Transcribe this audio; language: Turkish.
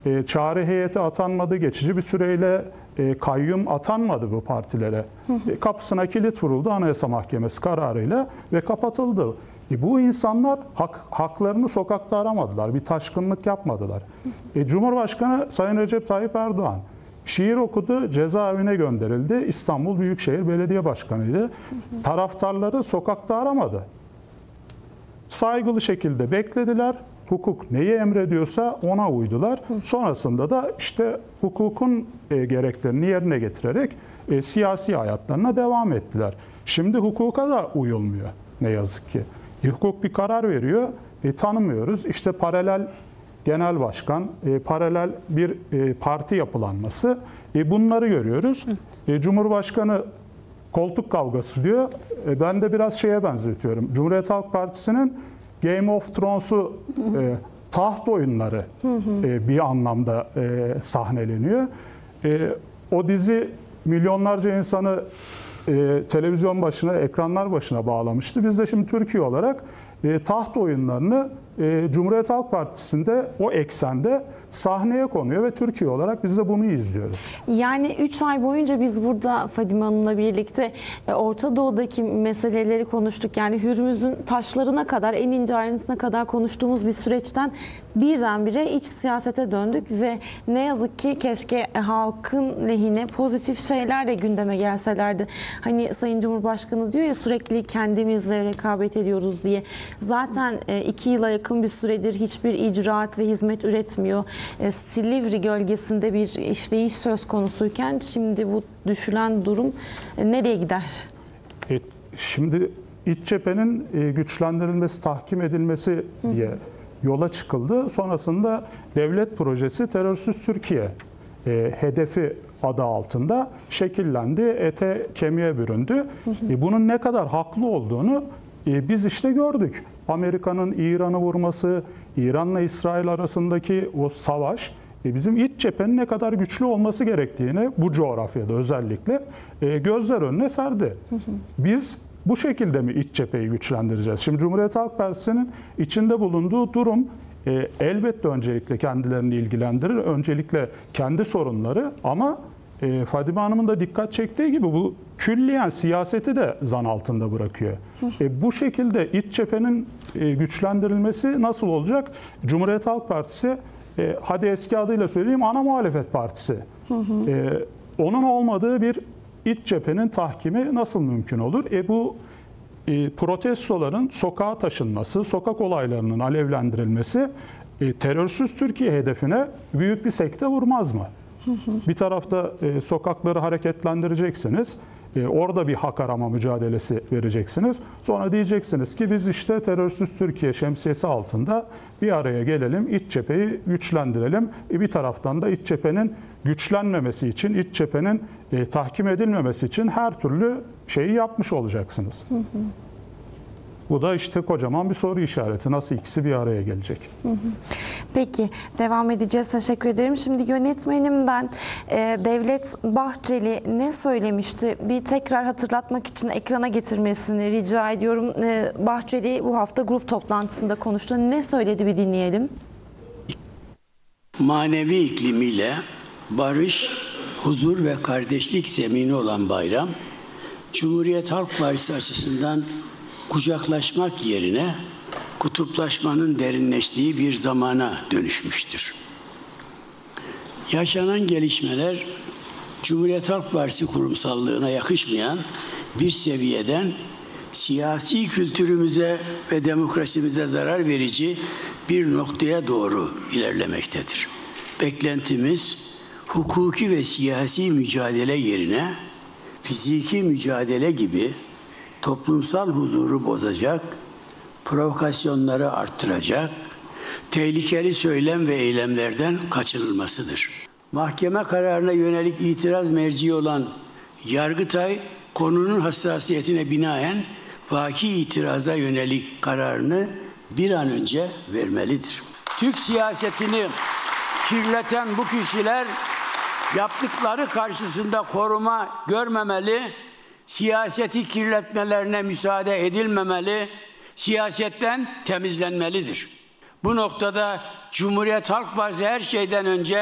Çağrı heyeti atanmadı, geçici bir süreyle kayyum atanmadı bu partilere. Kapısına kilit vuruldu Anayasa Mahkemesi kararıyla ve kapatıldı. Bu insanlar haklarını sokakta aramadılar, bir taşkınlık yapmadılar. Cumhurbaşkanı Sayın Recep Tayyip Erdoğan şiir okudu, cezaevine gönderildi. İstanbul Büyükşehir Belediye Başkanı'ydı. Taraftarları sokakta aramadı. Saygılı şekilde beklediler. Hukuk neyi emrediyorsa ona uydular. Sonrasında da işte hukukun gereklerini yerine getirerek siyasi hayatlarına devam ettiler. Şimdi hukuka da uyulmuyor ne yazık ki. Hukuk bir karar veriyor, tanımıyoruz. İşte paralel genel başkan, paralel bir parti yapılanması. Bunları görüyoruz. Cumhurbaşkanı koltuk kavgası diyor. Ben de biraz şeye benzetiyorum. Cumhuriyet Halk Partisi'nin Game of Thrones'u taht oyunları bir anlamda sahneleniyor. O dizi milyonlarca insanı televizyon başına, ekranlar başına bağlamıştı. Biz de şimdi Türkiye olarak taht oyunlarını Cumhuriyet Halk Partisi'nde o eksende sahneye konuyor ve Türkiye olarak biz de bunu izliyoruz. Yani 3 ay boyunca biz burada Fadime Hanım'la birlikte Orta Doğu'daki meseleleri konuştuk. Yani Hürmüz'ün taşlarına kadar, en ince ayrıntısına kadar konuştuğumuz bir süreçten birdenbire iç siyasete döndük ve ne yazık ki keşke halkın lehine pozitif şeyler de gündeme gelselerdi. Hani Sayın Cumhurbaşkanı diyor ya sürekli kendimizle rekabet ediyoruz diye. Zaten 2 yıla yakın bir süredir hiçbir icraat ve hizmet üretmiyor. Silivri gölgesinde bir işleyiş söz konusuyken şimdi bu düşülen durum nereye gider? Şimdi iç cephenin güçlendirilmesi, tahkim edilmesi diye yola çıkıldı. Sonrasında devlet projesi Terörsüz Türkiye hedefi adı altında şekillendi, ete kemiğe büründü. Bunun ne kadar haklı olduğunu biz işte gördük. Amerika'nın İran'ı vurması, İran'la İsrail arasındaki o savaş bizim iç cephenin ne kadar güçlü olması gerektiğini bu coğrafyada özellikle gözler önüne serdi. Biz bu şekilde mi iç cepheyi güçlendireceğiz? Şimdi Cumhuriyet Halk Partisi'nin içinde bulunduğu durum elbette öncelikle kendilerini ilgilendirir. Öncelikle kendi sorunları ama Fadime Hanım'ın da dikkat çektiği gibi bu külliyen siyaseti de zan altında bırakıyor. Bu şekilde iç cephenin güçlendirilmesi nasıl olacak? Cumhuriyet Halk Partisi, hadi eski adıyla söyleyeyim, ana muhalefet partisi. Onun olmadığı bir iç cephenin tahkimi nasıl mümkün olur? Bu protestoların sokağa taşınması, sokak olaylarının alevlendirilmesi terörsüz Türkiye hedefine büyük bir sekte vurmaz mı? Bir tarafta sokakları hareketlendireceksiniz. Orada bir hak arama mücadelesi vereceksiniz. Sonra diyeceksiniz ki biz işte terörsüz Türkiye şemsiyesi altında bir araya gelelim, iç cepheyi güçlendirelim. Bir taraftan da iç cephenin güçlenmemesi için, iç cephenin tahkim edilmemesi için her türlü şeyi yapmış olacaksınız. Bu da işte kocaman bir soru işareti. Nasıl ikisi bir araya gelecek? Peki, devam edeceğiz. Teşekkür ederim. Şimdi yönetmenimden Devlet Bahçeli ne söylemişti? Bir tekrar hatırlatmak için ekrana getirmesini rica ediyorum. Bahçeli bu hafta grup toplantısında konuştu. Ne söyledi bir dinleyelim. Manevi iklimiyle barış, huzur ve kardeşlik zemini olan bayram, Cumhuriyet Halk Partisi açısından kucaklaşmak yerine kutuplaşmanın derinleştiği bir zamana dönüşmüştür. Yaşanan gelişmeler Cumhuriyet Halk Partisi kurumsallığına yakışmayan bir seviyeden siyasi kültürümüze ve demokrasimize zarar verici bir noktaya doğru ilerlemektedir. Beklentimiz hukuki ve siyasi mücadele yerine fiziki mücadele gibi toplumsal huzuru bozacak, provokasyonları arttıracak, tehlikeli söylem ve eylemlerden kaçınılmasıdır. Mahkeme kararına yönelik itiraz merci olan Yargıtay, konunun hassasiyetine binaen vaki itiraza yönelik kararını bir an önce vermelidir. Türk siyasetini kirleten bu kişiler yaptıkları karşısında koruma görmemeli, siyaseti kirletmelerine müsaade edilmemeli, siyasetten temizlenmelidir. Bu noktada Cumhuriyet Halk Partisi her şeyden önce